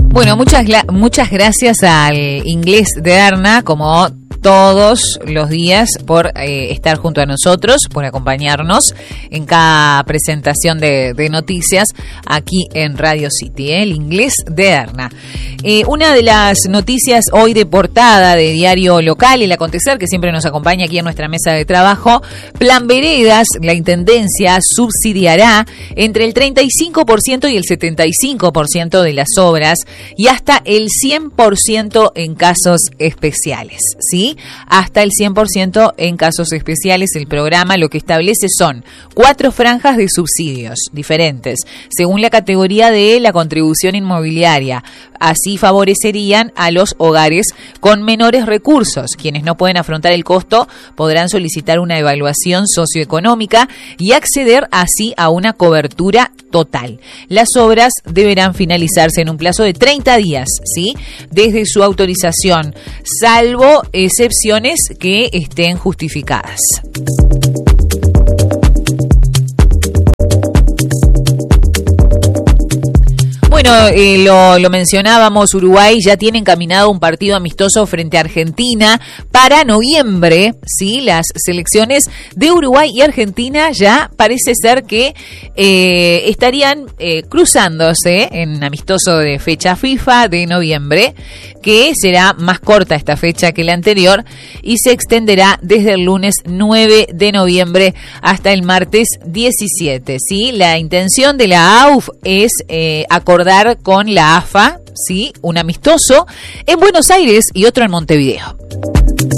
Bueno, muchas gracias al Inglés de Derna, como todos los días, por estar junto a nosotros, por acompañarnos en cada presentación de noticias aquí en Radio City, el Inglés de Derna. Una de las noticias hoy de portada de diario local, El Acontecer, que siempre nos acompaña aquí en nuestra mesa de trabajo: Plan Veredas, la Intendencia subsidiará entre el 35% y el 75% de las obras y hasta el 100% en casos especiales, ¿sí? Hasta el 100% en casos especiales. El programa lo que establece son 4 franjas de subsidios diferentes, según la categoría de la contribución inmobiliaria. Así favorecerían a los hogares con menores recursos. Quienes no pueden afrontar el costo podrán solicitar una evaluación socioeconómica y acceder así a una cobertura total. Las obras deberán finalizarse en un plazo de 30 días, ¿sí? Desde su autorización, salvo excepciones que estén justificadas. Bueno, lo mencionábamos, Uruguay ya tiene encaminado un partido amistoso frente a Argentina para noviembre, ¿sí? Las selecciones de Uruguay y Argentina ya parece ser que estarían cruzándose en amistoso de fecha FIFA de noviembre, que será más corta esta fecha que la anterior y se extenderá desde el lunes 9 de noviembre hasta el martes 17, ¿sí? La intención de la AUF es acordar con la AFA, ¿sí? Un amistoso en Buenos Aires y otro en Montevideo.